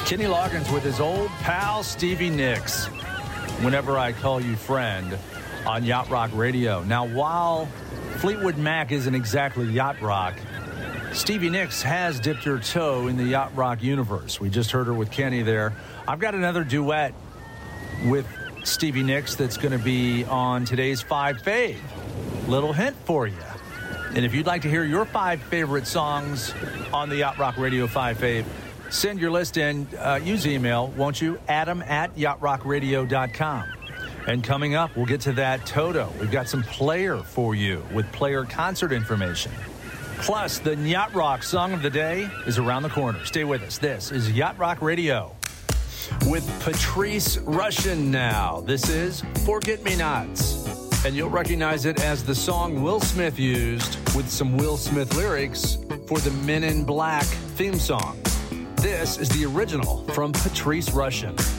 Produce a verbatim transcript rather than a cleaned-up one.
Kenny Loggins with his old pal Stevie Nicks, Whenever I Call You Friend, on Yacht Rock Radio. Now, while Fleetwood Mac isn't exactly yacht rock, Stevie Nicks has dipped her toe in the yacht rock universe. We just heard her with Kenny there. I've got another duet with Stevie Nicks that's going to be on today's Five Fave. Little hint for you. And if you'd like to hear your five favorite songs on the Yacht Rock Radio Five Fave, send your list in. Uh, use email, won't you? Adam at yacht rock radio dot com. And coming up, we'll get to that Toto. We've got some Player for you with Player concert information. Plus, the Yacht Rock song of the day is around the corner. Stay with us. This is Yacht Rock Radio with Patrice Rushen now. This is Forget Me Nots. And you'll recognize it as the song Will Smith used with some Will Smith lyrics for the Men in Black theme song. This is the original from Patrice Rushen.